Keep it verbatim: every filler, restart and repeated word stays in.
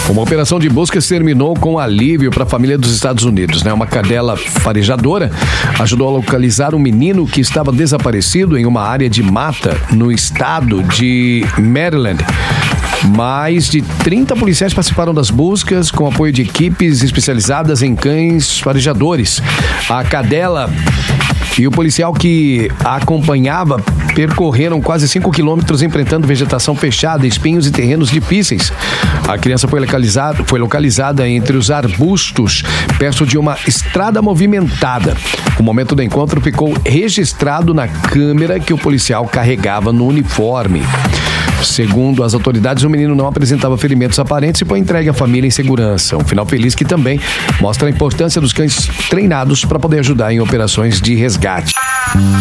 Uma operação de buscas terminou com alívio para a família dos Estados Unidos, né? Uma cadela farejadora ajudou a localizar um menino que estava desaparecido em uma área de mata no estado de Maryland. Mais de trinta policiais participaram das buscas com apoio de equipes especializadas em cães farejadores. A cadela e o policial que a acompanhava percorreram quase cinco quilômetros enfrentando vegetação fechada, espinhos e terrenos difíceis. A criança foi localizada, foi localizada entre os arbustos, perto de uma estrada movimentada. O momento do encontro ficou registrado na câmera que o policial carregava no uniforme. Segundo as autoridades, o menino não apresentava ferimentos aparentes e foi entregue à família em segurança. Um final feliz que também mostra a importância dos cães treinados para poder ajudar em operações de resgate.